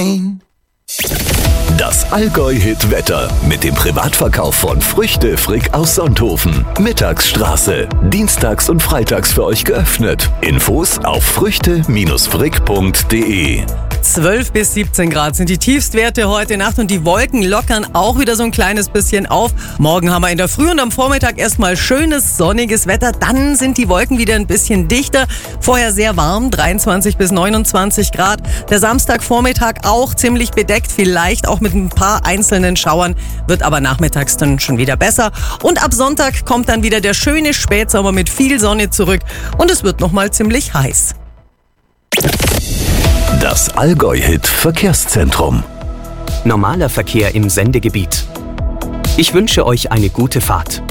Das Allgäu-Hit-Wetter mit dem Privatverkauf von Früchte Frick aus Sonthofen. Mittagsstraße. Dienstags und freitags für euch geöffnet. Infos auf früchte-frick.de. 12 bis 17 Grad sind die Tiefstwerte heute Nacht und die Wolken lockern auch wieder so ein kleines bisschen auf. Morgen haben wir in der Früh und am Vormittag erstmal schönes, sonniges Wetter. Dann sind die Wolken wieder ein bisschen dichter. Vorher sehr warm, 23 bis 29 Grad. Der Samstagvormittag auch ziemlich bedeckt, vielleicht auch mit ein paar einzelnen Schauern, wird aber nachmittags dann schon wieder besser. Und ab Sonntag kommt dann wieder der schöne Spätsommer mit viel Sonne zurück und es wird nochmal ziemlich heiß. Das Allgäu-Hit-Verkehrszentrum. Normaler Verkehr im Sendegebiet. Ich wünsche euch eine gute Fahrt.